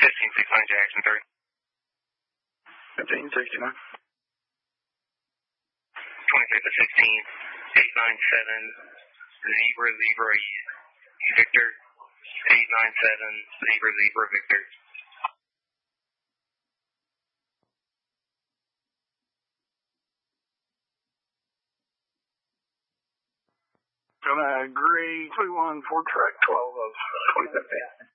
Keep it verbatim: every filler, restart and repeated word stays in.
fifteen sixty-nine Jackson three. fifteen sixty-nine. twenty-six to sixteen, eight nine seven, zebra, zebra, Victor, eight nine seven, zebra, zebra, Victor. Gonna agree, two one four track twelve of twenty fifteen.